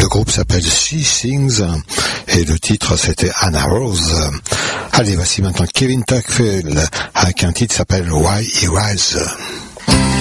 groupe s'appelle She Sings et le titre c'était Anna Rose. Allez, voici maintenant Kevin Tuckfield avec un titre qui s'appelle Why He Rise.